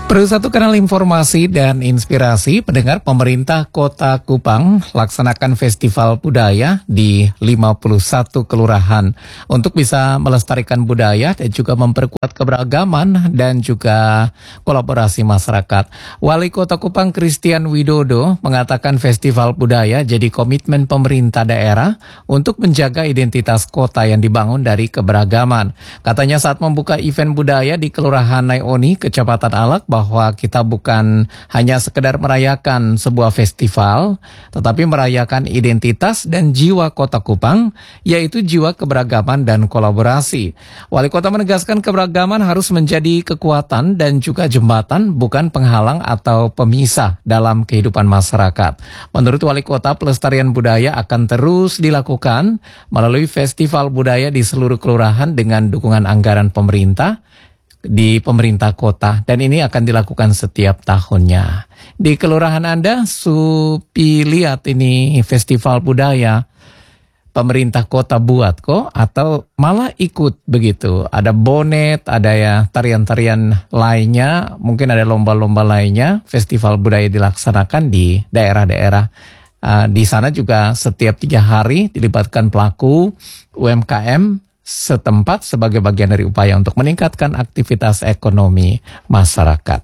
Perlu satu kanal informasi dan inspirasi, pendengar. Pemerintah Kota Kupang laksanakan festival budaya di 51 kelurahan untuk bisa melestarikan budaya dan juga memperkuat keberagaman dan juga kolaborasi masyarakat. Wali Kota Kupang Christian Widodo mengatakan festival budaya jadi komitmen pemerintah daerah untuk menjaga identitas kota yang dibangun dari keberagaman. Katanya saat membuka event budaya di Kelurahan Naioni, Kecamatan Alak, bahwa kita bukan hanya sekedar merayakan sebuah festival, tetapi merayakan identitas dan jiwa Kota Kupang, yaitu jiwa keberagaman dan kolaborasi. Wali Kota menegaskan keberagaman harus menjadi kekuatan dan juga jembatan, bukan penghalang atau pemisah dalam kehidupan masyarakat. Menurut Wali Kota, pelestarian budaya akan terus dilakukan melalui festival budaya di seluruh kelurahan dengan dukungan anggaran pemerintah di pemerintah kota, dan ini akan dilakukan setiap tahunnya. Di kelurahan Anda, Supi, lihat ini festival budaya pemerintah kota buat kok, atau malah ikut begitu? Ada bonet, ada ya tarian-tarian lainnya, mungkin ada lomba-lomba lainnya. Festival budaya dilaksanakan di daerah-daerah. Di sana juga setiap 3 hari dilibatkan pelaku UMKM setempat sebagai bagian dari upaya untuk meningkatkan aktivitas ekonomi masyarakat.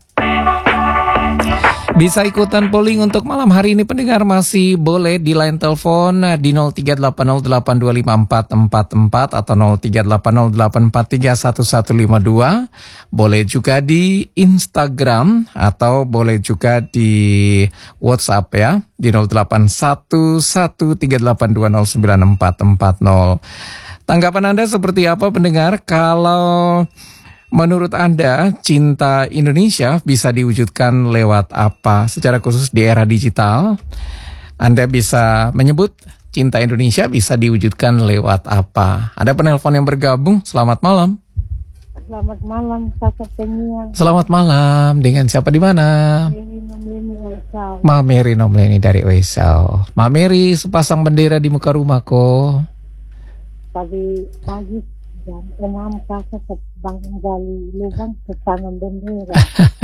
Bisa ikutan polling untuk malam hari ini, pendengar, masih boleh di line telepon di 0380825444 atau 038084315152. Boleh juga di Instagram atau boleh juga di WhatsApp ya, di 081138209440. Tanggapan Anda seperti apa, pendengar? Kalau menurut Anda cinta Indonesia bisa diwujudkan lewat apa? Secara khusus di era digital, Anda bisa menyebut cinta Indonesia bisa diwujudkan lewat apa? Ada penelpon yang bergabung, selamat malam. Selamat malam, Kakak Tenia. Selamat malam, dengan siapa di mana? Ma Mary Nomleni dari Oesau. Ma Mary, sepasang bendera di muka rumahku. Tadi pagi jam 6 kakak bangun gali lubang ketanam bendera.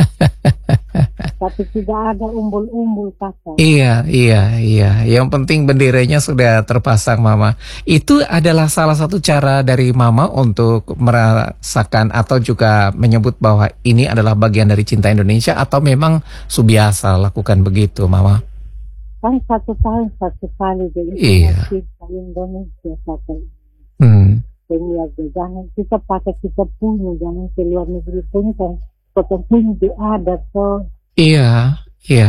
Tapi tidak ada umbul-umbul kakak. Iya. Yang penting benderanya sudah terpasang, Mama. Itu adalah salah satu cara dari Mama untuk merasakan atau juga menyebut bahwa ini adalah bagian dari cinta Indonesia, atau memang subiasa lakukan begitu, Mama? Kan 1 tahun 1 kali jadi cinta Indonesia kakak. Jangan kita pakai kita punya, jangan ke luar negeri punya, kan kita punya ada tuh. Iya.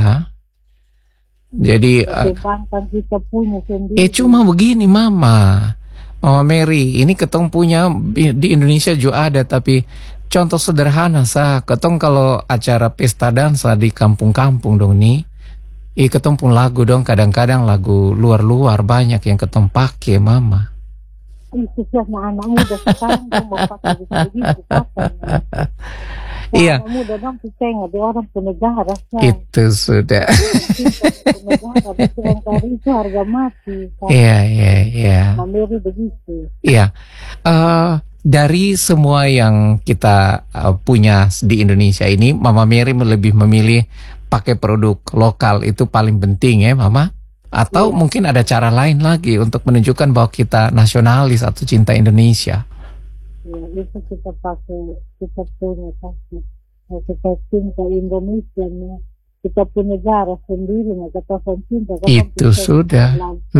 Jadi kita punya sendiri. Cuma begini, Mama Mary, ini ketong punya di Indonesia juga ada, tapi contoh sederhana ketong kalau acara pesta dansa di kampung-kampung dong nih, ketong pun lagu dong, kadang-kadang lagu luar-luar banyak yang ketong pakai, Mama. Itu anak muda sekarang mau pakai begitu katanya. Iya. Anak muda dong pitengah di orang penegara. Itu sudah. Penegara itu harga mati. Iya. Mamiri begitu. Iya. Dari semua yang kita punya di Indonesia ini, Mama Mary lebih memilih pakai produk lokal, itu paling penting ya, Mama? Atau mungkin ada cara lain lagi untuk menunjukkan bahwa kita nasionalis atau cinta Indonesia? Ya, itu kita pakai, kita punya pasti. Kita cinta Indonesia, kita punya negara sendiri, kita cinta. Itu sudah.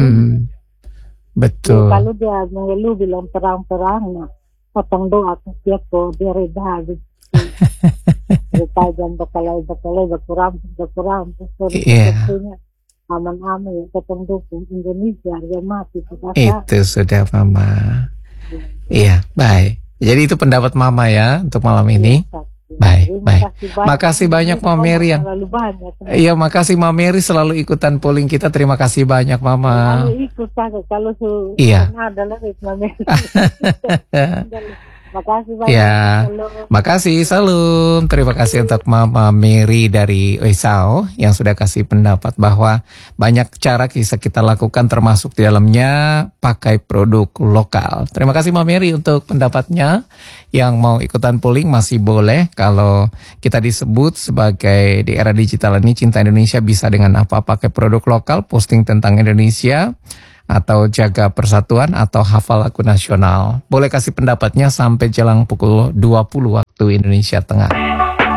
Betul. Ya, kalau dia mengeluh bilang perang-perang, potong doa setiap dia reda gitu. Kita jangan bekalai, berkurang. Iya. Aman-aman ya, ketong dukung Indonesia harga mati. Itu sudah, Mama. Iya, baik. Jadi itu pendapat Mama ya untuk malam ini. Baik. Makasih banyak Mama Mary yang. Iya, makasih Mama Mary selalu ikutan polling kita. Terima kasih banyak, Mama. Kalau ikut kalau iya. ada lagi Mama Mary. Makasih banyak. Ya, makasih, salam. Terima kasih untuk Mama Mary dari Wesau yang sudah kasih pendapat bahwa banyak cara bisa kita lakukan termasuk di dalamnya pakai produk lokal. Terima kasih Mama Mary untuk pendapatnya. Yang mau ikutan polling masih boleh. Kalau kita disebut sebagai di era digital ini Cinta Indonesia bisa dengan apa? Pakai produk lokal, posting tentang Indonesia, atau jaga persatuan, atau hafal lagu nasional. Boleh kasih pendapatnya sampai jelang pukul 20 waktu Indonesia Tengah.